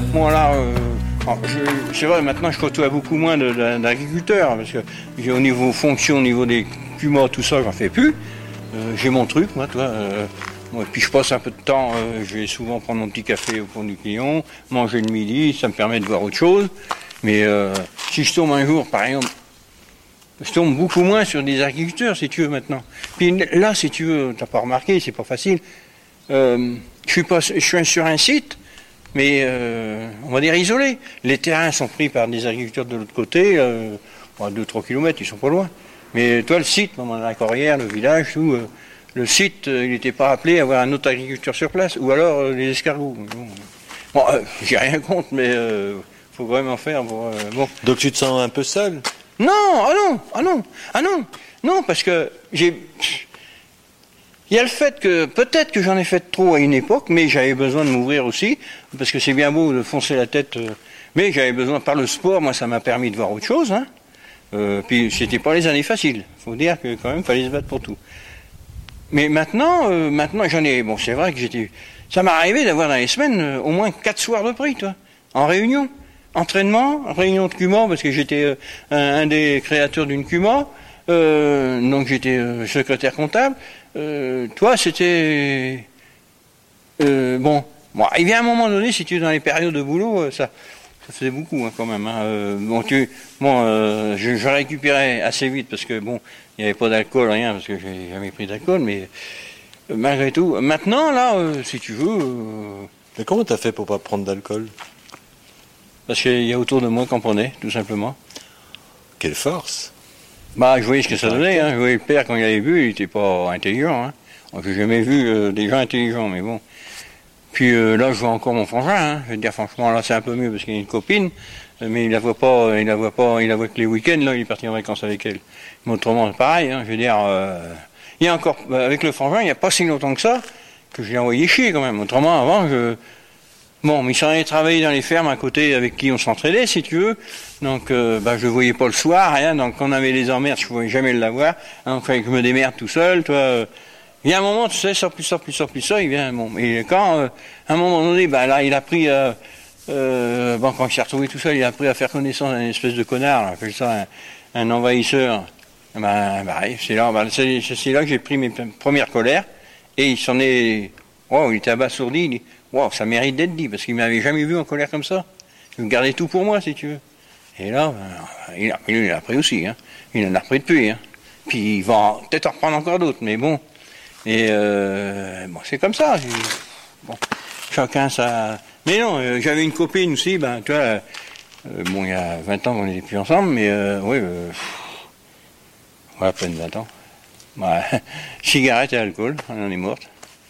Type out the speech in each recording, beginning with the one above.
Bon, là, c'est vrai, maintenant je côtoie beaucoup moins d'agriculteurs, parce que au niveau fonction, au niveau des cumats, tout ça, j'en fais plus. J'ai mon truc, moi, toi. Moi, puis je passe un peu de temps, je vais souvent prendre mon petit café au pont du Clion, manger le midi, ça me permet de voir autre chose. Mais si je tombe un jour, par exemple, je tombe beaucoup moins sur des agriculteurs, si tu veux, maintenant. Puis là, si tu veux, t'as pas remarqué, c'est pas facile. Je suis sur un site, mais on va dire isolé. Les terrains sont pris par des agriculteurs de l'autre côté, à 2-3 kilomètres, ils sont pas loin. Mais toi, le site, dans la Corrière, le village, tout, le site, il n'était pas appelé à avoir un autre agriculteur sur place, ou alors les escargots. Bon, j'ai rien contre, mais faut vraiment faire. Bon. Donc tu te sens un peu seul? Non, non, parce que il y a le fait que peut-être que j'en ai fait trop à une époque, mais j'avais besoin de m'ouvrir aussi, parce que c'est bien beau de foncer la tête, mais j'avais besoin, par le sport, moi ça m'a permis de voir autre chose. Hein. Puis c'était pas les années faciles, faut dire que quand même fallait se battre pour tout. Mais maintenant j'en ai, bon c'est vrai que ça m'est arrivé d'avoir dans les semaines au moins 4 soirs de prix, toi, en réunion. Entraînement, réunion de CUMA, parce que j'étais un des créateurs d'une CUMA, donc j'étais secrétaire comptable. Toi, c'était... bon, il vient un moment donné, si tu es dans les périodes de boulot, ça faisait beaucoup hein, quand même. Hein. Je récupérais assez vite, parce que bon, il n'y avait pas d'alcool, rien, parce que j'ai jamais pris d'alcool, mais malgré tout, maintenant, là, si tu veux... Mais comment t'as fait pour pas prendre d'alcool? Parce qu'il y a autour de moi qu'on prenait, tout simplement. Quelle force! Je voyais ce que ça donnait. Hein. Je voyais le père, quand il avait vu, il n'était pas intelligent. Hein. J'ai jamais vu des gens intelligents, mais bon. Puis là, je vois encore mon frangin. Hein. Je veux dire, franchement, là, c'est un peu mieux parce qu'il y a une copine. Mais il la voit que les week-ends, là, il est parti en vacances avec elle. Mais autrement, pareil. Hein. Je veux dire, il y a encore, avec le frangin, il n'y a pas si longtemps que ça, que je l'ai envoyé chier quand même. Autrement, avant, bon, mais il s'en allait travailler dans les fermes à côté avec qui on s'entraidait, si tu veux. Donc, je le voyais pas le soir, rien. Donc, quand on avait les emmerdes, je pouvais jamais l'avoir. Donc, il fallait que je me démerde tout seul, toi. Il y a un moment, tu sais, ça, il vient, bon. Et quand, à un moment donné, là, il a pris, quand il s'est retrouvé tout seul, il a appris à faire connaissance d'un espèce de connard, on appelle ça un envahisseur. C'est là que j'ai pris mes premières colères. Et il s'en est, il était abasourdi, il dit, ça mérite d'être dit, parce qu'il m'avait jamais vu en colère comme ça. Il me gardait tout pour moi, si tu veux. Et là, il a pris aussi, hein. Il en a repris depuis, hein. Puis il va peut-être en reprendre encore d'autres, mais bon. Et c'est comme ça. Bon, chacun ça. Mais non, j'avais une copine aussi, tu vois, il y a 20 ans qu'on n'était plus ensemble, mais à peine 20 ans. Cigarette et alcool, on en est morte.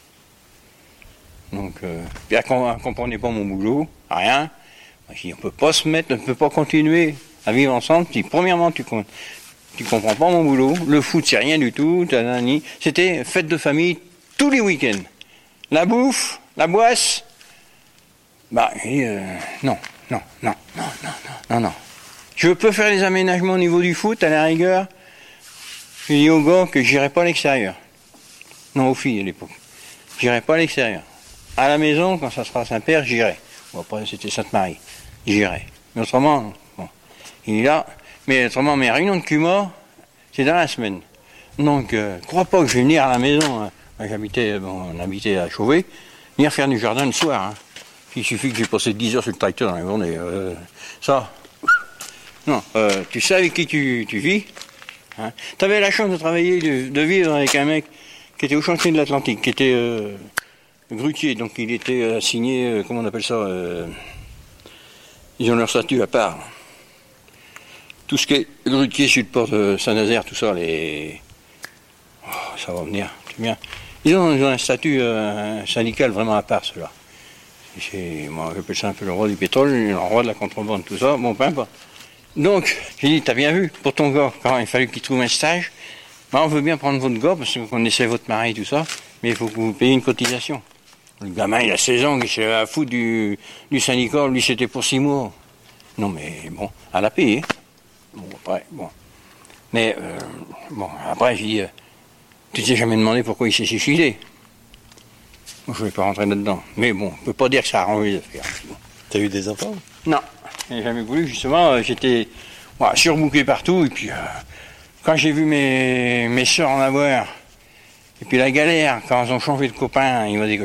Donc, elle ne comprenait pas mon boulot, rien. On ne peut pas se mettre, on ne peut pas continuer à vivre ensemble si, premièrement, tu comprends pas mon boulot. Le foot, c'est rien du tout. C'était fête de famille tous les week-ends. La bouffe, la boisse. Non. Je peux faire les aménagements au niveau du foot, à la rigueur. J'ai dit aux gars que j'irai pas à l'extérieur. Non, aux filles à l'époque. J'irai pas à l'extérieur. À la maison, quand ça sera Saint-Père, j'irai. Bon, après, c'était Sainte-Marie. J'irai. Mais autrement, bon, il est là. Mais autrement, mes réunions de CUMA, c'est dans la semaine. Donc, crois pas que je vais venir à la maison. Hein. On habitait à Chauvet, venir faire du jardin le soir. Hein. Il suffit que j'ai passé 10 heures sur le tracteur dans la journée. Non, tu sais avec qui tu vis. Hein. Tu avais la chance de travailler, de vivre avec un mec qui était au chantier de l'Atlantique, qui était grutier, donc il était assigné, comment on appelle ça, ils ont leur statut à part. Tout ce qui est grutier sur le port de Saint-Nazaire, tout ça, ça va venir, c'est bien. Ils ont un statut syndical vraiment à part, ceux-là. Moi, j'appelle ça un peu le roi du pétrole, le roi de la contrebande, tout ça, bon, peu importe. Donc, j'ai dit, t'as bien vu, pour ton gars, quand il fallait qu'il trouve un stage, on veut bien prendre votre gars, parce qu'on connaissait votre mari, tout ça, mais il faut que vous payiez une cotisation. Le gamin, il a 16 ans, il s'est à foutre du syndicat, lui, c'était pour 6 mois. Non, mais bon, elle a payé. Bon, après, bon. Mais, après, j'ai dit, tu t'es jamais demandé pourquoi il s'est suicidé. Moi, je ne vais pas rentrer là-dedans. Mais bon, on ne peut pas dire que ça a arrangé les affaires. T'as eu des enfants? Non, je n'ai jamais voulu. Justement, j'étais surbooké partout. Et puis, quand j'ai vu mes soeurs en avoir, et puis la galère, quand ils ont changé de copain, ils m'ont dit que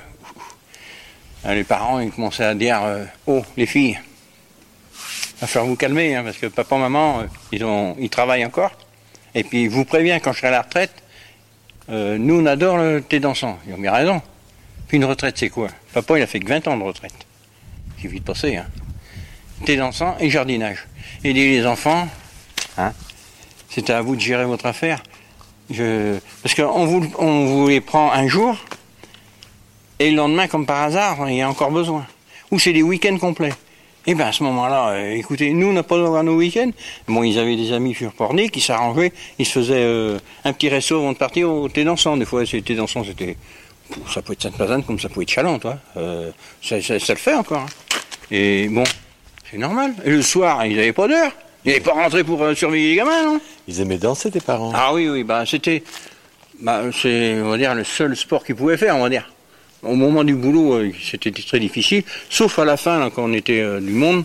les parents, ils commençaient à dire oh, les filles, il va falloir vous calmer, hein, parce que papa, maman, ils travaillent encore. Et puis, je vous préviens, quand je serai à la retraite, nous, on adore le thé dansant. Ils ont bien raison. Puis une retraite, c'est quoi? Papa, il a fait que 20 ans de retraite. J'ai vite passé, hein. Thé dansant et jardinage. Aider les enfants, hein. C'était à vous de gérer votre affaire. Parce qu'on vous les prend un jour, et le lendemain, comme par hasard, il y a encore besoin. Ou c'est des week-ends complets. Et bien à ce moment-là, écoutez, nous, on n'a pas droit à nos week-ends. Bon, ils avaient des amis sur Pornic qui s'arrangeaient, ils se faisaient un petit resto avant de partir au thé dansant. Des fois, thé dansant, ça peut être Sainte-Pazanne comme ça peut être Chaland, toi. Ça le fait encore. Hein. Et bon, c'est normal. Et le soir, ils n'avaient pas d'heure. Ils n'avaient pas rentré pour surveiller les gamins, non? Ils aimaient danser, tes parents? Ah oui, c'était, c'est, on va dire, le seul sport qu'ils pouvaient faire, on va dire. Au moment du boulot, c'était très difficile, sauf à la fin, là, quand on était du monde,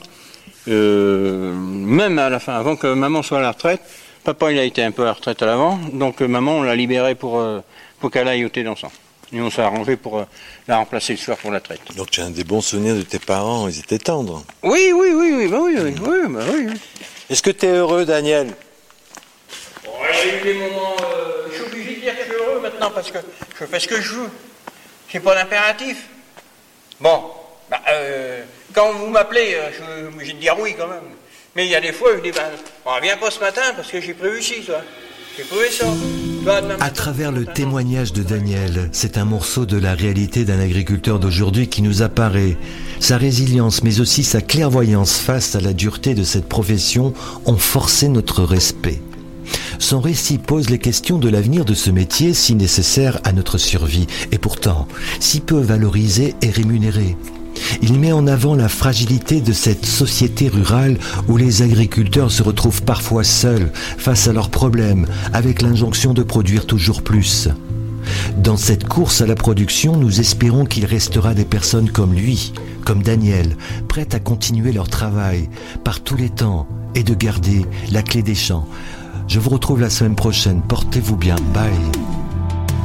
même à la fin, avant que maman soit à la retraite. Papa, il a été un peu à la retraite à l'avant, donc maman, on l'a libérée pour qu'elle aille au thé dansant. Et on s'est arrangé pour la remplacer le soir pour la traite. Donc tu as des bons souvenirs de tes parents, ils étaient tendres. Oui, bah oui. Est-ce que tu es heureux, Daniel? Bon, il y a eu des moments, je suis obligé de dire que je suis heureux maintenant, parce que je fais ce que je veux. C'est pas d'impératif. Bon, quand vous m'appelez, je suis obligé de dire oui quand même. Mais il y a des fois, je dis, viens pas ce matin parce que j'ai prévu ci, toi. J'ai prévu ça. À travers le témoignage de Daniel, c'est un morceau de la réalité d'un agriculteur d'aujourd'hui qui nous apparaît. Sa résilience, mais aussi sa clairvoyance face à la dureté de cette profession ont forcé notre respect. Son récit pose les questions de l'avenir de ce métier si nécessaire à notre survie et pourtant si peu valorisé et rémunéré. Il met en avant la fragilité de cette société rurale où les agriculteurs se retrouvent parfois seuls face à leurs problèmes avec l'injonction de produire toujours plus. Dans cette course à la production, nous espérons qu'il restera des personnes comme lui, comme Daniel, prêtes à continuer leur travail par tous les temps et de garder la clé des champs. Je vous retrouve la semaine prochaine. Portez-vous bien. Bye.